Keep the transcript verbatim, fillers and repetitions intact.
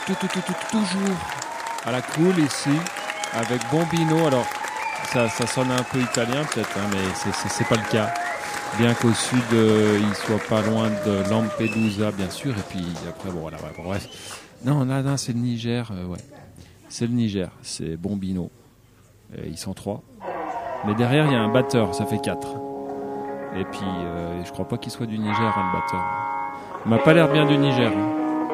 tout, tout, tout, tout, toujours à la cool ici, avec Bombino. Alors, ça, ça sonne un peu italien peut-être, hein, mais c'est, c'est, c'est pas le cas. Bien qu'au sud, euh, il soit pas loin de Lampedusa, bien sûr. Et puis après, bon, voilà, ouais, bon, bref. Non, là, là, c'est le Niger, euh, ouais. C'est le Niger, c'est Bombino. Et ils sont trois. Mais derrière, il y a un batteur, ça fait quatre. Et puis, euh, je crois pas qu'il soit du Niger, hein, le batteur. Il m'a pas l'air bien du Niger. Hein.